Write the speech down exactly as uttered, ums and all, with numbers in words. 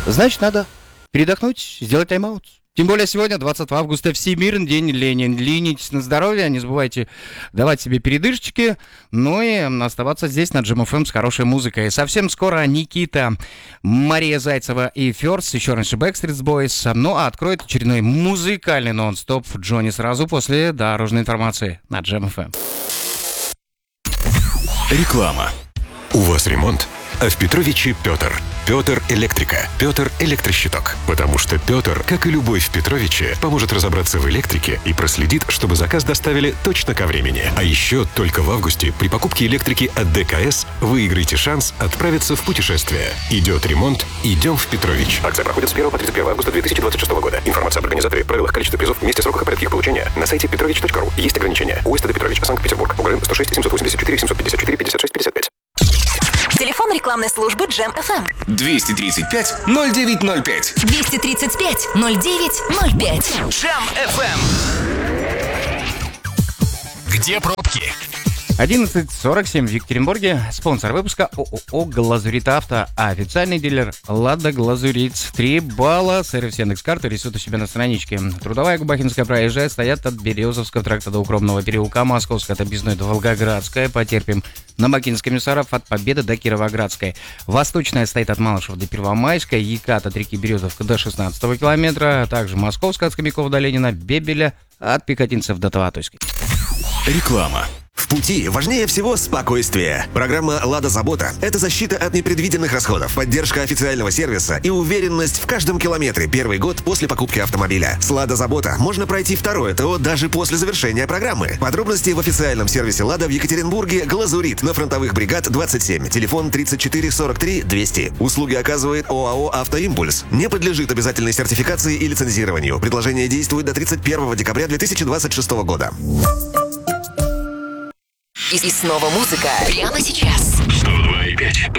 Значит, надо передохнуть, сделать тайм-аут. Тем более сегодня, двадцатого августа, Всемирный день лени. Ленитесь на здоровье, не забывайте давать себе передышечки, ну и оставаться здесь на Джем эф эм с хорошей музыкой. Совсем скоро Никита, Мария Зайцева и Фёрс, еще раньше Backstreet Boys. Ну а откроет очередной музыкальный нон-стоп Джонни сразу после дорожной информации на Джем эф эм. Реклама. У вас ремонт? А в Петровиче Петр. Петр Электрика. Петр Электрощиток. Потому что Петр, как и любой в Петровиче, поможет разобраться в электрике и проследит, чтобы заказ доставили точно ко времени. А еще только в августе при покупке электрики от ДКС выиграете шанс отправиться в путешествие. Идет ремонт, идем в Петрович. Акция проходит с первого по тридцать первое августа две тысячи двадцать шестого года. Информация об организаторе, правилах, количестве призов, месте, сроках и порядке их получения на сайте петрович точка ру. Есть ограничения. УСТД Петрович, Санкт-Петербург. УГРН сто шесть семьсот восемьдесят четыре семьсот пятьдесят четыре пятьдесят шесть пятьдесят пять. Телефон рекламной службы Джем эф эм. двести тридцать пять ноль девять ноль пять. двести тридцать пять ноль девять ноль пять. Джем эф эм. Где пробки? одиннадцать сорок семь в Екатеринбурге. Спонсор выпуска ООО «Глазурит Авто». Официальный дилер «Лада Глазурит». Три балла. Сервис Яндекс.Карты рисуют у себя на страничке. Трудовая, Губахинская, проезжая. Стоят от Березовского тракта до Укромного переулка. Московская от Объездной до Волгоградская. Потерпим. На Бакинской Мюсаров от Победы до Кировоградской. Восточная стоит от Малышева до Первомайской. Екат от реки Березовка до шестнадцатого километра. А также Московская от Скобякова до Ленина. Бебеля от Пехотинцев до Таватойской. Реклама. В пути важнее всего спокойствие. Программа «Лада Забота» — это защита от непредвиденных расходов, поддержка официального сервиса и уверенность в каждом километре первый год после покупки автомобиля. С «Лада Забота» можно пройти второе ТО даже после завершения программы. Подробности в официальном сервисе «Лада» в Екатеринбурге «Глазурит» на Фронтовых бригад двадцать семь. Телефон тридцать четыре сорок три двести. Услуги оказывает ОАО «Автоимпульс». Не подлежит обязательной сертификации и лицензированию. Предложение действует до тридцать первого декабря две тысячи двадцать шестого года. И, и снова музыка. Прямо сейчас. сто два и пять.